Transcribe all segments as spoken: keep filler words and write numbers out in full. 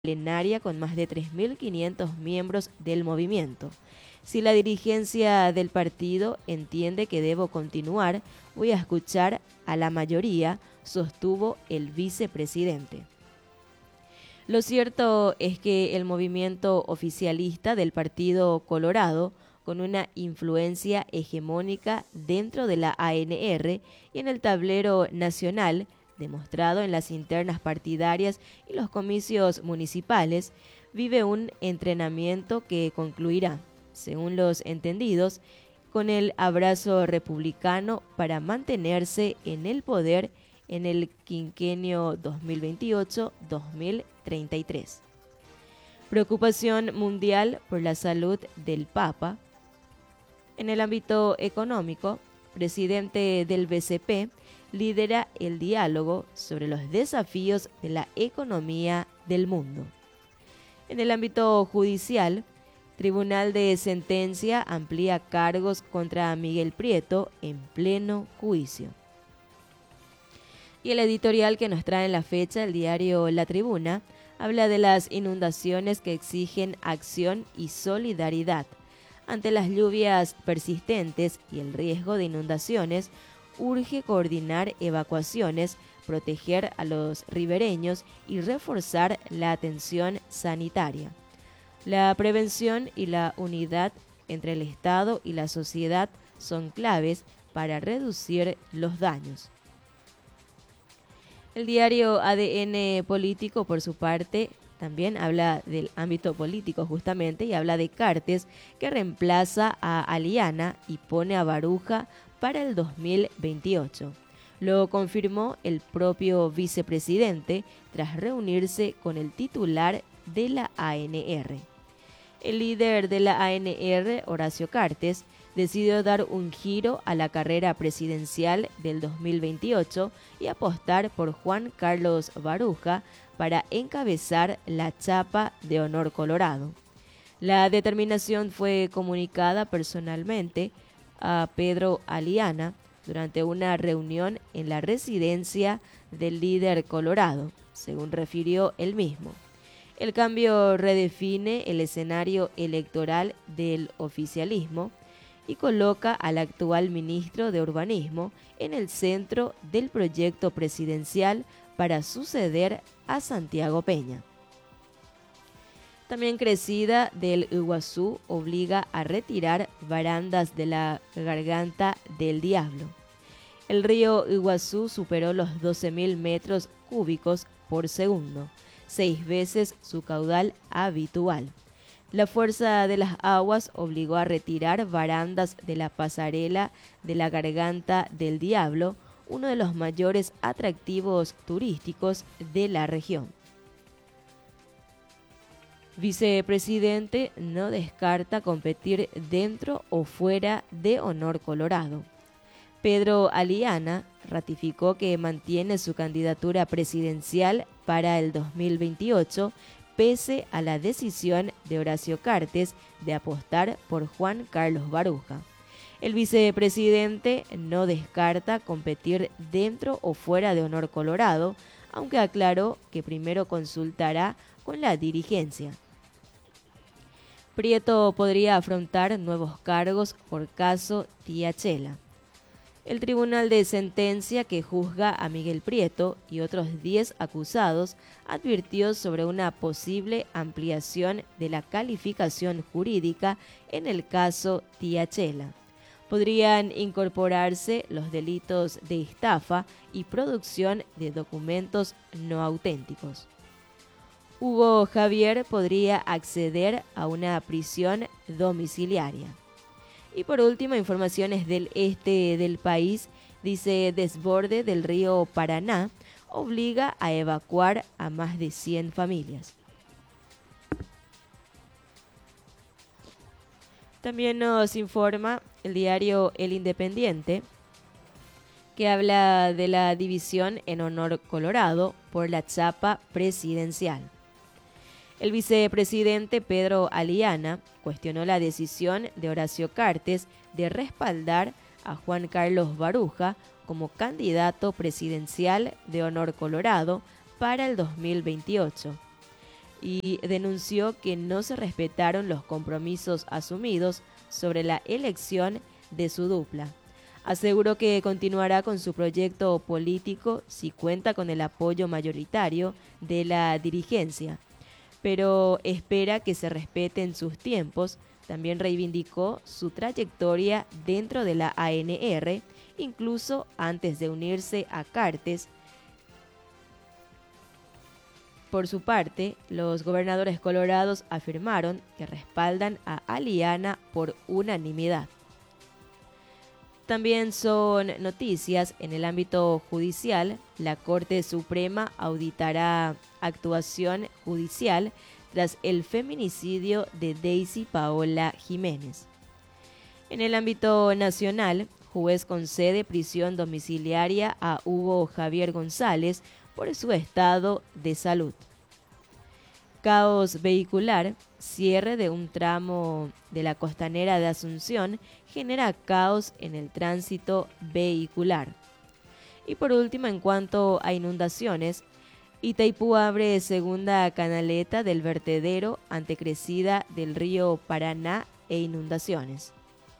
plenaria con más de tres mil quinientos miembros del movimiento. Si la dirigencia del partido entiende que debo continuar, voy a escuchar a la mayoría, sostuvo el vicepresidente. Lo cierto es que el movimiento oficialista del Partido Colorado, con una influencia hegemónica dentro de la A N R y en el tablero nacional, demostrado en las internas partidarias y los comicios municipales, vive un entrenamiento que concluirá, según los entendidos, con el abrazo republicano para mantenerse en el poder en el quinquenio dos mil veintiocho a dos mil treinta y tres. Preocupación mundial por la salud del Papa. En el ámbito económico, presidente del B C P lidera el diálogo sobre los desafíos de la economía del mundo. En el ámbito judicial, Tribunal de Sentencia amplía cargos contra Miguel Prieto en pleno juicio. Y el editorial que nos trae en la fecha, el diario La Tribuna, habla de las inundaciones que exigen acción y solidaridad. Ante las lluvias persistentes y el riesgo de inundaciones, urge coordinar evacuaciones, proteger a los ribereños y reforzar la atención sanitaria. La prevención y la unidad entre el Estado y la sociedad son claves para reducir los daños. El diario A D N Político, por su parte, también habla del ámbito político justamente y habla de Cartes, que reemplaza a Aliana y pone a Baruja para el dos mil veintiocho. Lo confirmó el propio vicepresidente tras reunirse con el titular de la A N R. El líder de la A N R, Horacio Cartes, decidió dar un giro a la carrera presidencial del dos mil veintiocho y apostar por Juan Carlos Baruja para encabezar la chapa de Honor Colorado. La determinación fue comunicada personalmente a Pedro Aliana durante una reunión en la residencia del líder colorado, según refirió él mismo. El cambio redefine el escenario electoral del oficialismo y coloca al actual ministro de Urbanismo en el centro del proyecto presidencial para suceder a Santiago Peña. También crecida del Iguazú obliga a retirar barandas de la garganta del Diablo. El río Iguazú superó los doce mil metros cúbicos por segundo, seis veces su caudal habitual. La fuerza de las aguas obligó a retirar barandas de la pasarela de la Garganta del Diablo, uno de los mayores atractivos turísticos de la región. Vicepresidente no descarta competir dentro o fuera de Honor Colorado. Pedro Aliana ratificó que mantiene su candidatura presidencial para el dos mil veintiocho, pese a la decisión de Horacio Cartes de apostar por Juan Carlos Baruja. El vicepresidente no descarta competir dentro o fuera de Honor Colorado, aunque aclaró que primero consultará con la dirigencia. Prieto podría afrontar nuevos cargos por caso Tía Chela. El Tribunal de Sentencia que juzga a Miguel Prieto y otros diez acusados advirtió sobre una posible ampliación de la calificación jurídica en el caso Tía Chela. Podrían incorporarse los delitos de estafa y producción de documentos no auténticos. Hugo Javier podría acceder a una prisión domiciliaria. Y por último, informaciones del este del país, dice desborde del río Paraná, obliga a evacuar a más de cien familias. También nos informa el diario El Independiente, que habla de la división en Honor Colorado por la chapa presidencial. El vicepresidente Pedro Aliana cuestionó la decisión de Horacio Cartes de respaldar a Juan Carlos Baruja como candidato presidencial de Honor Colorado para el dos mil veintiocho. y denunció que no se respetaron los compromisos asumidos sobre la elección de su dupla. Aseguró que continuará con su proyecto político si cuenta con el apoyo mayoritario de la dirigencia, pero espera que se respeten sus tiempos. También reivindicó su trayectoria dentro de la A N R, incluso antes de unirse a Cartes. Por su parte, los gobernadores colorados afirmaron que respaldan a Aliana por unanimidad. También son noticias en el ámbito judicial. La Corte Suprema auditará actuación judicial tras el feminicidio de Daisy Paola Jiménez. En el ámbito nacional, juez concede prisión domiciliaria a Hugo Javier González por su estado de salud. Caos vehicular. Cierre de un tramo de la costanera de Asunción genera caos en el tránsito vehicular. Y por último, en cuanto a inundaciones, Itaipú abre segunda canaleta del vertedero ante crecida del río Paraná e inundaciones.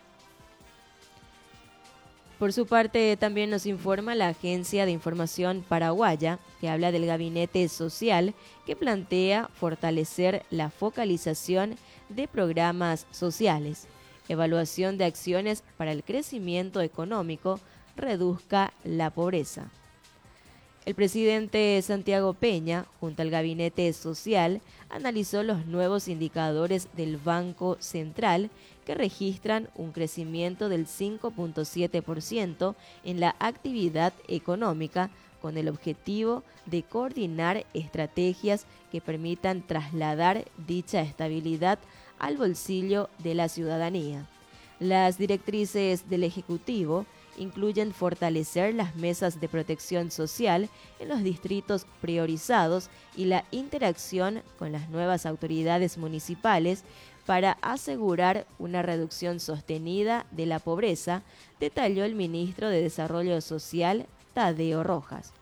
Por su parte, también nos informa la Agencia de Información Paraguaya, que habla del gabinete social que plantea fortalecer la focalización de programas sociales, evaluación de acciones para el crecimiento económico, reduzca la pobreza. El presidente Santiago Peña, junto al Gabinete Social, analizó los nuevos indicadores del Banco Central que registran un crecimiento del cinco punto siete por ciento en la actividad económica, con el objetivo de coordinar estrategias que permitan trasladar dicha estabilidad al bolsillo de la ciudadanía. Las directrices del Ejecutivo incluyen fortalecer las mesas de protección social en los distritos priorizados y la interacción con las nuevas autoridades municipales para asegurar una reducción sostenida de la pobreza, detalló el ministro de Desarrollo Social, Tadeo Rojas.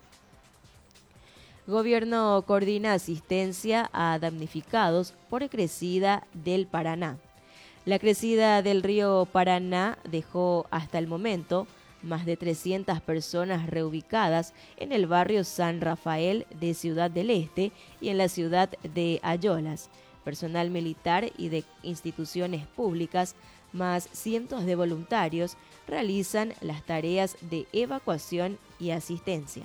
Gobierno coordina asistencia a damnificados por crecida del Paraná. La crecida del río Paraná dejó hasta el momento más de trescientas personas reubicadas en el barrio San Rafael de Ciudad del Este y en la ciudad de Ayolas. Personal militar y de instituciones públicas, más cientos de voluntarios, realizan las tareas de evacuación y asistencia.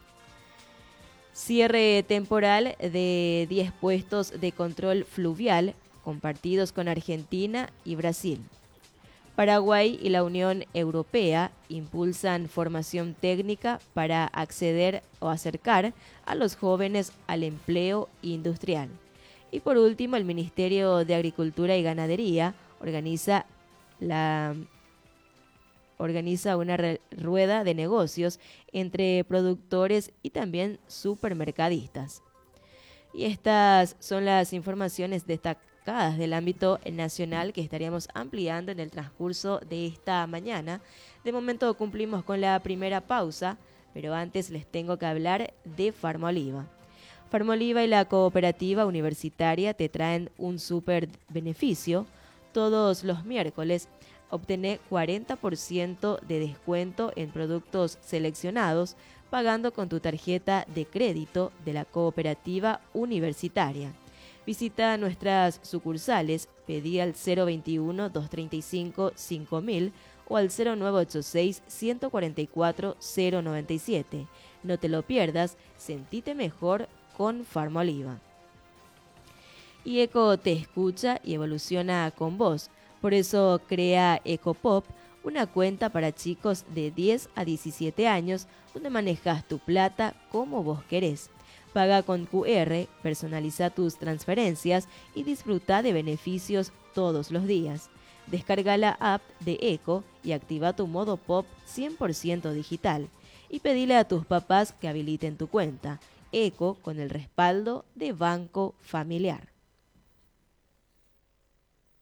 Cierre temporal de diez puestos de control fluvial compartidos con Argentina y Brasil. Paraguay y la Unión Europea impulsan formación técnica para acceder o acercar a los jóvenes al empleo industrial. Y por último, el Ministerio de Agricultura y Ganadería organiza, la, organiza una re, rueda de negocios entre productores y también supermercadistas. Y estas son las informaciones destacadas del ámbito nacional que estaríamos ampliando en el transcurso de esta mañana. De momento cumplimos con la primera pausa, pero antes les tengo que hablar de Farmoliva. Farmoliva y la cooperativa universitaria te traen un súper beneficio. Todos los miércoles obtener cuarenta por ciento de descuento en productos seleccionados pagando con tu tarjeta de crédito de la cooperativa universitaria. Visita nuestras sucursales, pedí al cero veintiuno, doscientos treinta y cinco, cinco mil o al cero nueve ochenta y seis, ciento cuarenta y cuatro, cero noventa y siete. No te lo pierdas, sentite mejor con Farmoliva. Y Eco te escucha y evoluciona con vos. Por eso crea EcoPop, una cuenta para chicos de diez a diecisiete años donde manejas tu plata como vos querés. Paga con cu erre, personaliza tus transferencias y disfruta de beneficios todos los días. Descarga la app de Eco y activa tu modo Pop cien por ciento digital. Y pedile a tus papás que habiliten tu cuenta. Eco con el respaldo de Banco Familiar.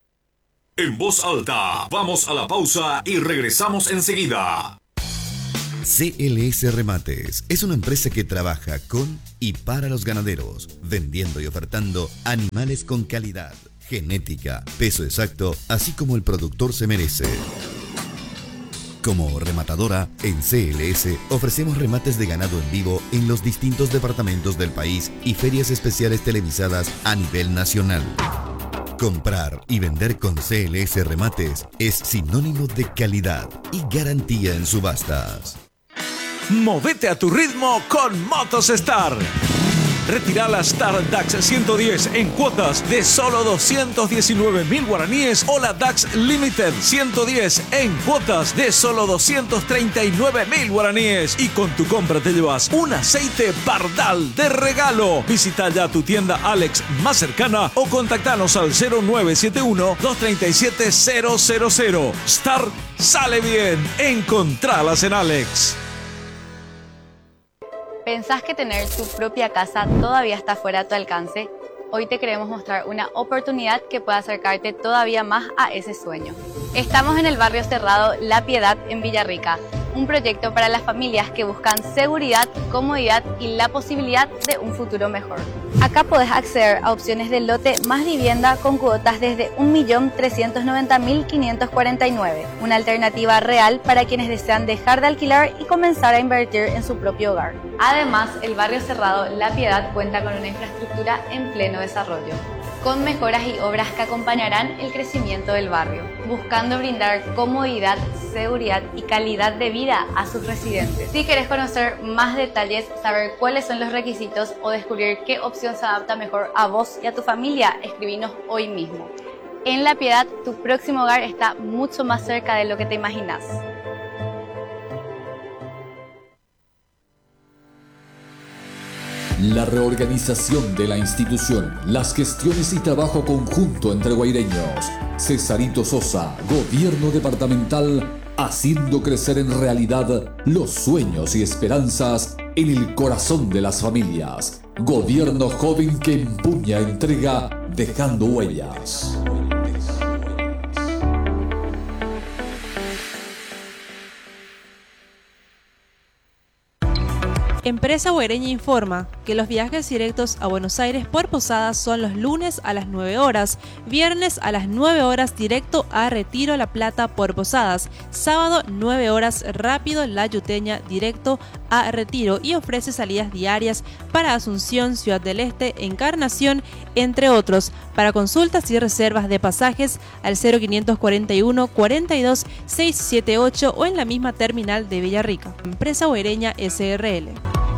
En voz alta, vamos a la pausa y regresamos enseguida. C L S Remates es una empresa que trabaja con y para los ganaderos, vendiendo y ofertando animales con calidad, genética, peso exacto, así como el productor se merece. Como rematadora, en C L S ofrecemos remates de ganado en vivo en los distintos departamentos del país y ferias especiales televisadas a nivel nacional. Comprar y vender con C L S Remates es sinónimo de calidad y garantía en subastas. Movete a tu ritmo con Motos Star. Retira la Star DAX ciento diez en cuotas de solo doscientos diecinueve mil guaraníes o la DAX Limited ciento diez en cuotas de solo doscientos treinta y nueve mil guaraníes. Y con tu compra te llevas un aceite Pardal de regalo. Visita ya tu tienda Alex más cercana o contactanos al cero nueve siete uno, dos tres siete, cero cero cero. Star sale bien. Encontralas en Alex. ¿Pensás que tener tu propia casa todavía está fuera de tu alcance? Hoy te queremos mostrar una oportunidad que puede acercarte todavía más a ese sueño. Estamos en el barrio cerrado La Piedad en Villarrica, un proyecto para las familias que buscan seguridad, comodidad y la posibilidad de un futuro mejor. Acá podés acceder a opciones de lote más vivienda con cuotas desde un millón trescientos noventa mil quinientos cuarenta y nueve, una alternativa real para quienes desean dejar de alquilar y comenzar a invertir en su propio hogar. Además, el barrio cerrado La Piedad cuenta con una infraestructura en pleno desarrollo, con mejoras y obras que acompañarán el crecimiento del barrio, buscando brindar comodidad, seguridad y calidad de vida a sus residentes. Si querés conocer más detalles, saber cuáles son los requisitos o descubrir qué opción se adapta mejor a vos y a tu familia, escribinos hoy mismo. En La Piedad, tu próximo hogar está mucho más cerca de lo que te imaginas. La reorganización de la institución, las gestiones y trabajo conjunto entre guaireños. Cesarito Sosa, Gobierno Departamental, haciendo crecer en realidad los sueños y esperanzas en el corazón de las familias. Gobierno joven que empuña, entrega, dejando huellas. Empresa Guaireña informa que los viajes directos a Buenos Aires por Posadas son los lunes a las nueve horas, viernes a las nueve horas directo a Retiro La Plata por Posadas, sábado nueve horas rápido La Yuteña directo a Retiro y ofrece salidas diarias para Asunción, Ciudad del Este, Encarnación, entre otros. Para consultas y reservas de pasajes al cero quinientos cuarenta y uno, cuarenta y dos, seiscientos setenta y ocho o en la misma terminal de Villarrica. Empresa Guaireña S R L.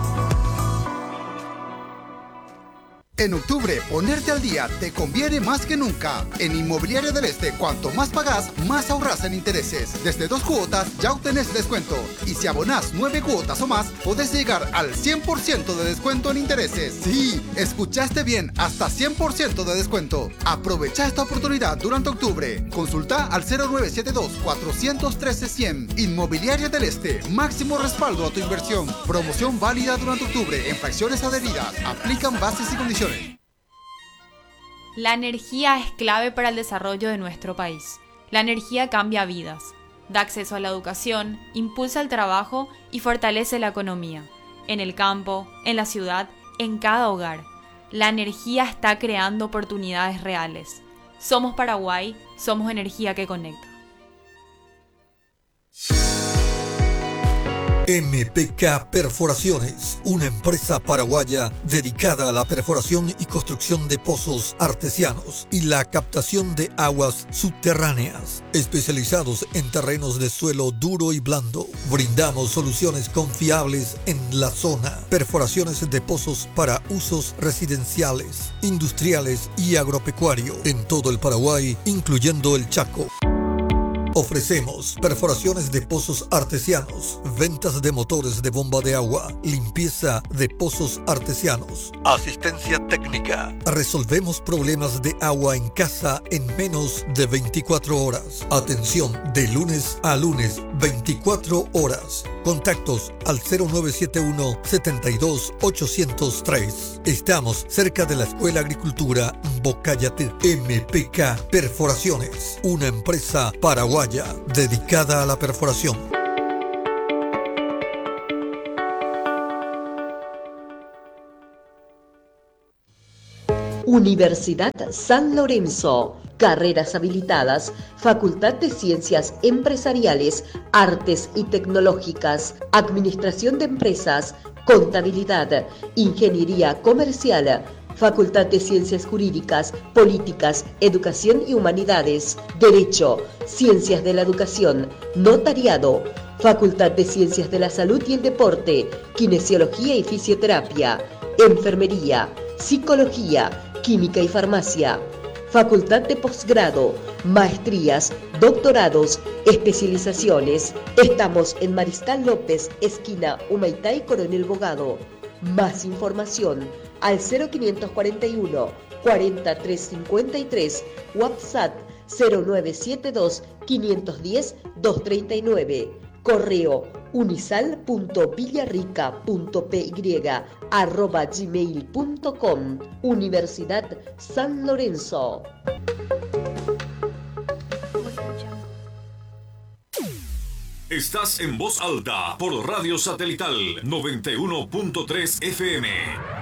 En octubre, ponerte al día te conviene más que nunca. En Inmobiliaria del Este, cuanto más pagás, más ahorrás en intereses. Desde dos cuotas ya obtenés descuento. Y si abonás nueve cuotas o más, podés llegar al cien por ciento de descuento en intereses. Sí, escuchaste bien, hasta cien por ciento de descuento. Aprovecha esta oportunidad durante octubre. Consulta al cero nueve siete dos, cuatro uno tres, cien. Inmobiliaria del Este, máximo respaldo a tu inversión. Promoción válida durante octubre en fracciones adheridas. Aplican bases y condiciones. La energía es clave para el desarrollo de nuestro país. La energía cambia vidas, da acceso a la educación, impulsa el trabajo y fortalece la economía. En el campo, en la ciudad, en cada hogar. La energía está creando oportunidades reales. Somos Paraguay, somos energía que conecta. M P K Perforaciones, una empresa paraguaya dedicada a la perforación y construcción de pozos artesianos y la captación de aguas subterráneas. Especializados en terrenos de suelo duro y blando, brindamos soluciones confiables en la zona. Perforaciones de pozos para usos residenciales, industriales y agropecuario en todo el Paraguay, incluyendo el Chaco. Ofrecemos perforaciones de pozos artesianos, ventas de motores de bomba de agua, limpieza de pozos artesianos, asistencia técnica. Resolvemos problemas de agua en casa en menos de veinticuatro horas. Atención de lunes a lunes, veinticuatro horas. Contactos al cero nueve siete uno, setenta y dos, ochocientos tres. Estamos cerca de la Escuela Agricultura Bocayatú. M P K Perforaciones, una empresa paraguaya dedicada a la perforación. Universidad San Lorenzo. Carreras habilitadas, Facultad de Ciencias Empresariales, Artes y Tecnológicas, Administración de Empresas, Contabilidad, Ingeniería Comercial, Facultad de Ciencias Jurídicas, Políticas, Educación y Humanidades, Derecho, Ciencias de la Educación, Notariado, Facultad de Ciencias de la Salud y el Deporte, Kinesiología y Fisioterapia, Enfermería, Psicología, Química y Farmacia, Facultad de Posgrado, Maestrías, Doctorados, Especializaciones. Estamos en Mariscal López, esquina Humaitá y Coronel Bogado. Más información al cero quinientos cuarenta y uno, cuarenta, trescientos cincuenta y tres, WhatsApp cero nueve siete dos, quinientos diez, doscientos treinta y nueve. Correo unisal punto villarrica punto p y arroba gmail punto com. Universidad San Lorenzo. Estás en voz alta por Radio Satelital noventa y uno punto tres F M.